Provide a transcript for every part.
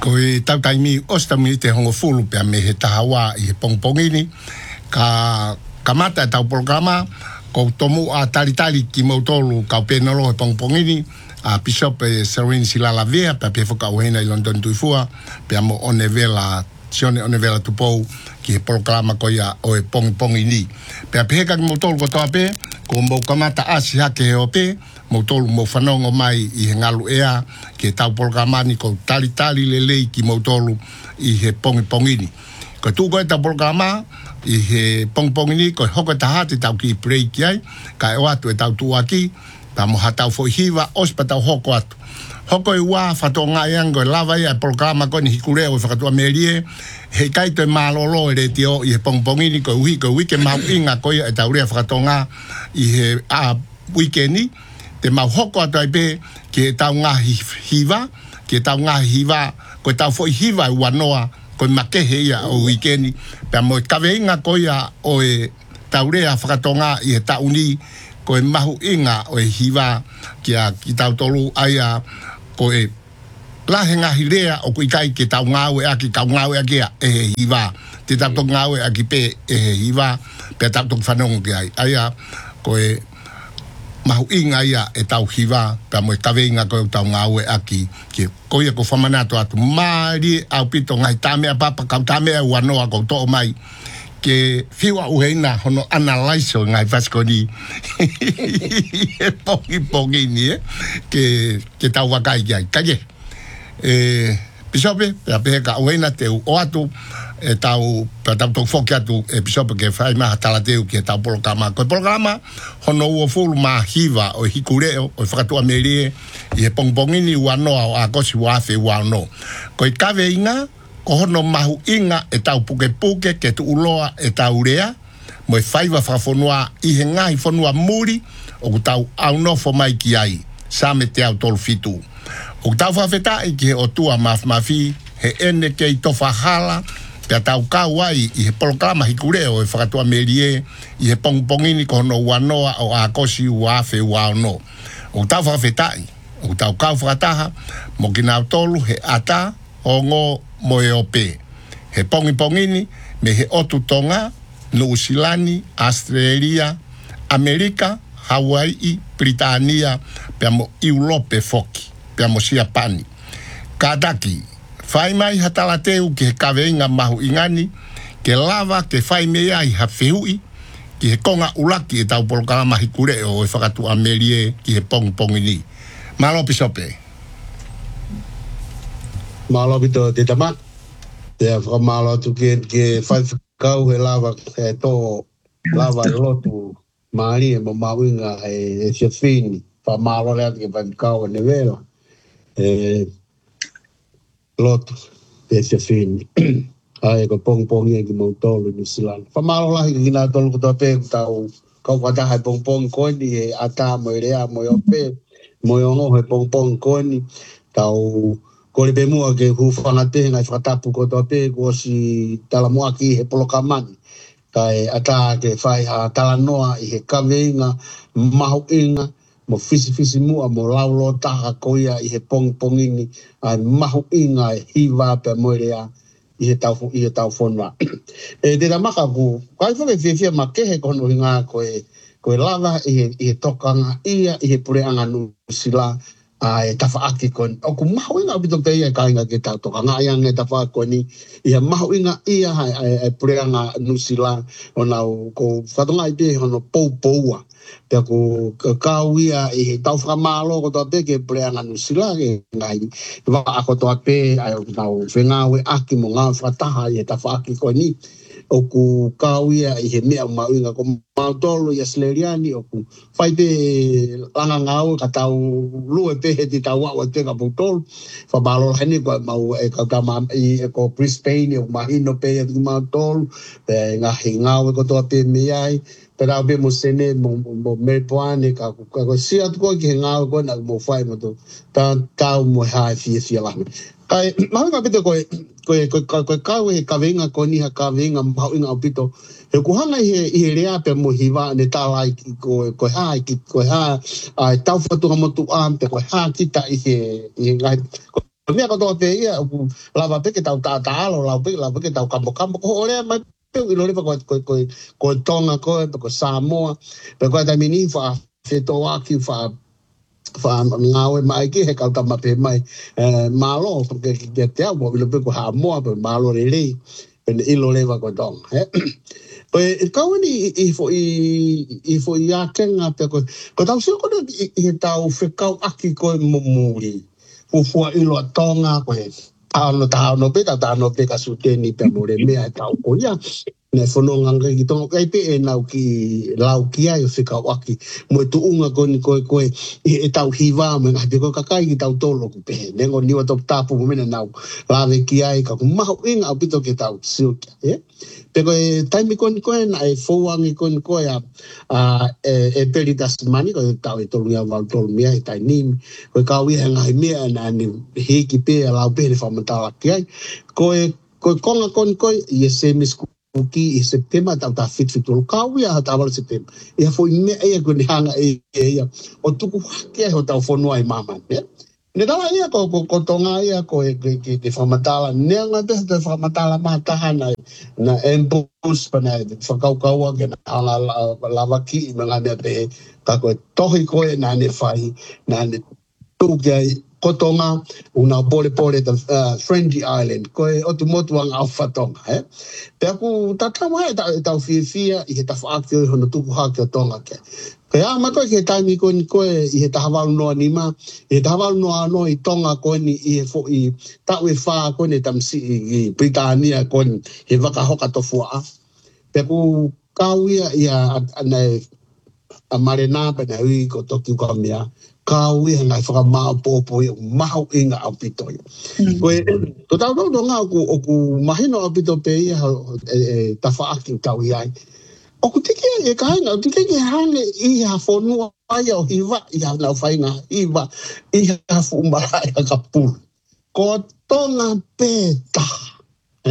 Koe tau taimi ostami te hongo fulu pia me he tahawa I he pongpongini. Ka mata tau programa ko tomu a talitali ki mautolu ka penolo he pongpongini. A Bishop Serene Silala Vea pia pe foka uhena I London tuifua pia mo onevela sione onevela tupou ki he programa ko ia o he pongpongini. Pia pe heka ki mautolu ko toa pe ko mo kamata asi hake he o pe mo tolu mo whanongo mai I he ngalu ea ke tau polkamani ko tali lelei ki mo tolu I he pongpongini. Ko tu koe tau polkama I he pongpongini ko hoko tahate tau ki break ai ka e watu e tau tuaki ta mo hatau fo hiva ospa tau hoko atu. Hoko I wā whatonga iango lava ia polkama ko ni hikureo I whakatua merie he kaito e malolo e reti o I he pongpongini ko uhi ko wike mau inga ko ia e tau rea whakatonga I he weekendi te mau hoko atu ai pe ke tau ngā hiva, ke tau ngā hiva, ko tau fo hiva I wanoa, ko makehe ia o weekendi, pia mo kawe inga ko ia o e tau rea whakatonga I he tauni, ko e mahu inga o e hiva, ki tau tolu aia, ko e lahe ngahi rea o ko ikai ke tau ngāwe aki, kau ngāwe aki e he hiva, te tau tong ngāwe aki pe e he hiva, pia tau tong whanongo ki ai, aia, ko e mahu inga ia e tau hiva pa mo kawe inga ko tau ngawe aki ke ko ia ko whamanato atu mari au pito ngai tamea papa kau tamea wanoa ko to mai ke whiwa uheina hono analyse ngai vaskoni e pongi ni ke tau wakai kia kaje Bisope pe ka uheina te o atu e tau tau foki atu e Bisope ke fai maha talateu ki e tau polokama. Ko polokama hono ua fulu maha hiva o hikureo o whakatua merie I he pongpongini wanoa o a kosi wafe wano. Ko I kawe inga ko hono mahu inga e tau puke ke tu uloa e tau rea mo e whaiva whakafonua I he ngahi fonua muri o ku tau au nofo mai ki ai sa me te au tolu fitu. O tau whawheta I ki he o tua mafi he ene ke I tofa hala pia tau kau ai I he polokama hikureo e whakatua merie I he pongpongini ko hono wanoa o a kosi wafe wano. O tau whawhetai, o tau kau whakataha mo ki nau tolu he ata o ngō mo e ope. He pongpongini me he otu tonga, Nuusilani, Australia, Amerika, Hawaii, Britania, pia mo Europe foki. Pia mo Siapani. Kadaki, whai mai hatalateu ki he kawe inga mahu ingani, ke lava ke whai mea I hawhihui, ki he konga ulaki e tau polokama hikure o e whakatu amerie ki he pongpongini. Malo Bisope. Malo pito te tamat. Te whakamalo tu ke whai whakau he lava he tō lava lotu maari e mo mawinga e siafini. Whamalo lea ke whai whakau e nevela. Lotu e siafini. Ai ko pongpong e ki mau tolu New Zealand. Whamalo lahi ki nga tolu kutoa pe tau kau kataha e pongpong koni e ata mo i rea mo i ope. Mo i ongo he pongpong koni tau kore pe mua ke hu whangatehe ngai whakatapu kutoa pe kua si talamua ki he polokamani. Kai ata ke whai ha talanoa I he kaweinga mahu inga mo fisi mua mo laulo taha koia I he pongpongini ai mahu inga e hiva pe moerea I he tau whonua. E te ramaka ku, kai whake whiawhia ma kehe kono hinga koe lava I he tokanga ia I he pureanga nusila e tawhaaki koni. O ku mahu inga upito te ia ka inga ke tau tokanga ia nge tawhaaki koni. I he mahu inga ia e pureanga nusila o nau ko whatonga I pe hono poupoua. Pea ko kauia I he tau whakamalo ko toa pe ke pureanga nusila ke ngai. Wa ako toa pe ai o nau whengawe aki mo ngā whataha I he tawhaaki koni. O ku kauia I he mea mauinga ko mautolo I Asleriani o ku whai pe langa ngau ka tau lue pe he ti tau awa te ka mautolo. Whamalo hene ko mau e ka kama I ko Brisbane o mahino pe e ki mautolo. Pe ngahi ngau e ko toa pe meai. Pero be mo sene mo Melbourne ka sia ko ki ngau ko na mo fai mo to ta mo ha fia la kai ma ka pito ko ka venga ko ni ka venga ma inga pito e ko hanga I rea pe mo hiva ne ta lai ko ha ai tau foto mo tu am pe ko ha kita I ngai mea ko toa pe ia lava pe ke tau tālo lava pe ke tau kambo ko ole mai pe i lore ko tonga ko Samoa pe ko ta mini fa se to aki fa ngawe mai ki he kau tama pe mai malo porque ke te amo i pe ko Samoa pe malo le pe i lore va ko tonga pe kau ni i fo ia kenga pe ko tau se ko i tau fe kau aki ko momuri fua i loa tonga koe tāno pe ka suteni pe more mea e tau ko ia ne whanonga ngai ki tonga kai pe e nau ki lau ki ai o whika waki mo e tu unga koe e tau hiwa me ngā te koe kakai ki tau tolo ku pe nengo niwa top tapu mo mena nau lawe ki ai ka kumaho inga au pito ke tau siukia pe koe taimi koe na e fouangi koe e peri tasmani koe tau e tolu ia wau tolu mea e tai nimi koe kau ia ngai mea na ni hiki pe a lau pe ne whamatala ki ai koe konga koe i e semisku ki i September tau ta fit tolu kau ia ha tawala September ia foi mea ia koe ni hanga ia o tuku haki ai ho tau whanua i mama ne tala ia ko tonga ia ko ke whamatala nea ngā te whamatala mātaha na embus pa na whakaukau ke na hanga lava ki i mga mea pe ka koe tohi koe na ne whai na ne tūki ai ko tonga una pole Friendly Island koe o tu motu ang au whatonga pe aku tatama e tau fia i he tawhaaki o hono tuku haki o tonga ke kaya mato ke taimi koe i he tahawalu noa nima i he tahawalu noa no i tonga koe ni i he fo i tau e whaa koe ni tamsi i Britania koe ni he wakahoka tofua pe aku kau ia anai a marena pe na hui ko toki uka mea kau ia ngai whakamao popo i maho inga au pito koe to tau ngā oku mahino au pito pe ia tawhaaki tau iai oku tiki e kainga, o tiki e hane i ha whanua ai au hiwa, i ha nau whainga hiwa, i ha whumarai a ka pulu. Ko tonga pētaha,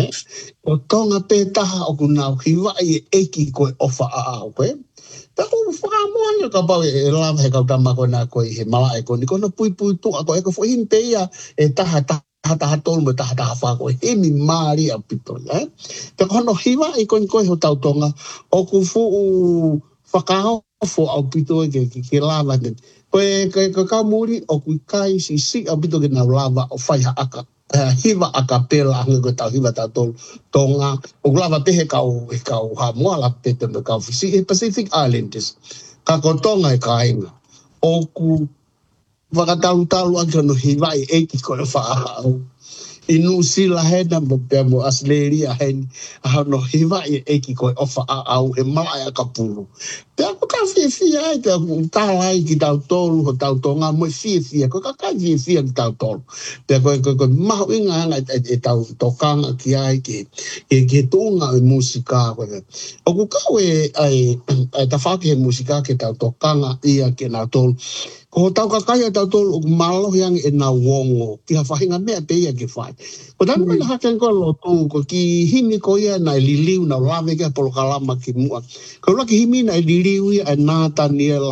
ko tonga pētaha oku nau hiwa i eki koe ofa a au koe. Tako whakamoanga ka pau e lama he kautama koe nā koe he malae koe, ni kona pui tu a koe, e ko whahin pe ia e taha tolu me taha whako e mi maari a pito te kono hiwa i koe ho tautonga o ku fu whakao fo au pito ke lava koe ka muri o ku kai si au pito ke na lava o whaiha aka hiwa aka pela anga ko tau hiwa tau tonga o lava pehe kau ha moala pete me kau fisi Pacific Islanders ka ko tonga e ka inga o ku wakatalu ake no hiwa i eki koe whaahau. I Nusila hena mo pia mo Australia heni a no hiwa i eki koe ofa au he malai a kapuru. Pea ko ka fia ai pea ko tālai ki tau tolu ho tau tonga mo fia ko ka fia ki tau tolu. Pea ko maho inga hanga e tau tokanga ki ai ke tunga e musika koe. O ku kau e ta whake he musika ke tau tokanga ia ke nau tolu. Ko tau kakaya tau tolu o malohi ang e na wongo ki ha whahinga mea te ia ki whai. Ko tanu mana haken ko lo tu ko ki himi ko ia na liliu na lave ke polo kalama ki mua. Ko laki himi na liliu ia Nathaniela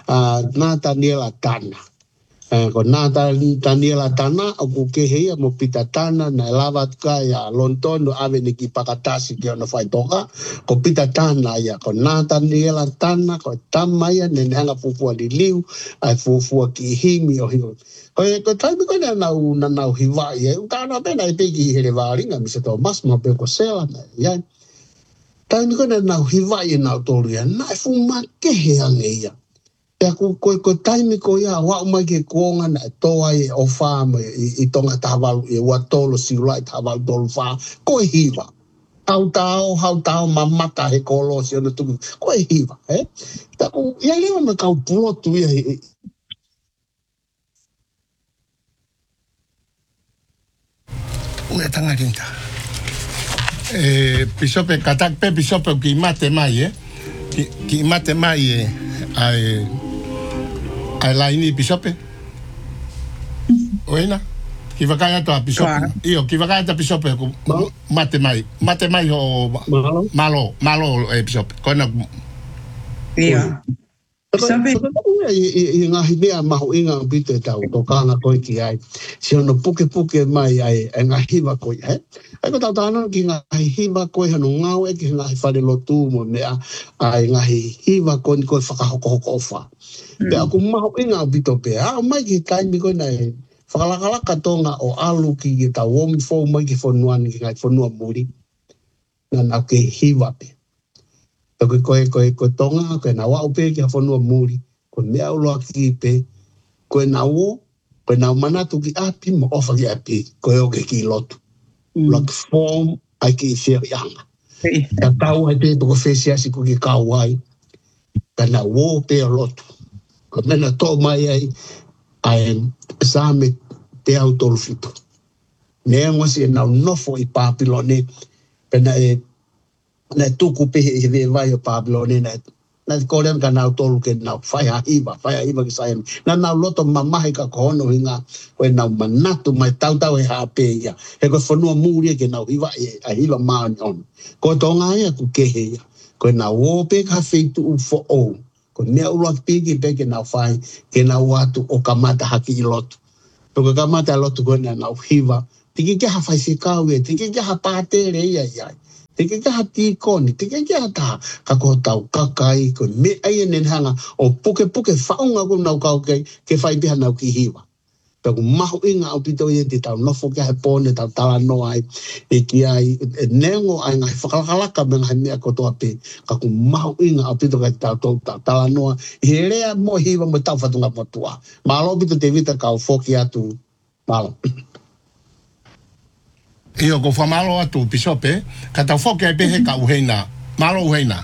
Tana. Ko Nathaniela Tana o ku kehea mo pita tana na lavat ka ia lontono ave ni ki pakatasi ki ona whai toka. Ko pita tana ia ko Nathaniela Tana ko tamaya ne hanga fufua liliu ai fufua ki himi o hiu. Ko taimi ko na nau hiwai e utana pena i peki here waringa mi se to masma pe ko sela na ia. Taimi ko na nau hiwai e nau tolu ia na fuma kehe ange ia. Pea ko taimi ko ia wa umai ke kuonga na toa e o whāma i tonga tawalu e watolo siulai tawalu tolu whā. Ko e hiwa. Hau tau mamata he kolo si ana tuku. Ko e hiwa. Tako ia lewa me kau pulotu ia Ue tanga rinta. Pisope katak pe pisope ki mate mai ki mate mai ai laini pisope. Oina. Ki vakaya to pisope. Io ki vakaya to pisope ku mate mai ho malo pisope. Kona. Ia. Sabe i ngahi mea mahu inga bito e tau ko kāna koe ki ai. Si ono puke mai ai e ngahi wa koe. Ai ko tau tāna ki ngahi hiwa koe hano ngau e ki ngahi whare lotu mo mea ai ngahi hiwa koe ni koe whakahoko ofa. Pea ku mahu inga bito pe. Au mai ki taimi koe nei whakalakalaka tonga o alu ki tau womi fōu mai ki whonuani ki ngai whonua muri. Nā nau ke hiwa pe. Koe tonga, koe na wau pe ki a whanua muri, koe mea uloa ki pe, koe na o, koe na manatu ki api, mo ofa ki api, koe oke ki lotu. Lotu form, ai ki i whia ianga. Ka tau ai pe, poko whesiasi ko ki kauai, ka na o pe a lotu. Koe mena tō mai ai sāme te au tolu fitu. Nea ngwasi e nau nofo i Papilone, pena na tuku pehe i he vai o Papilone na korean ka nau tolu ke nau whaiha iwa ki saimi. Na nau loto mamahi ka kohono hinga koe nau manatu mai tau e hape ia. He koe whanua muri ke nau iwa a hiwa maani onu. Koe tonga ia ku kehe ia. Koe nau ope ka wheitu u fo o. Koe mea uloa piki pe ke nau whai ke nau watu o kamata haki i lotu. Koe kamata lotu koe nau hiwa. Tiki ke ha whai whikau e, tiki ke ha pātere ia iai. Tiki kaha tīkoni, tiki kaha taha, ka ko tau kakai, ko me ai enen hanga, o puke whaunga ko nau kau ke whai piha nau ki hiwa. Pēku mahu inga au pito i te tau nofo ki hai pōne, tau tala noa ai, e ki ai, e nengo ai ngai whakalakalaka me ngai mea kotoa pe, ka ku mahu inga au pito kai tau tala noa, i he rea mo hiwa mo tau whatunga potua. Malo pito te vita kau whoki atu, malo. Io ko whamalo atu pisope, ka tau whoke ai pehe ka uheina, malo uheina.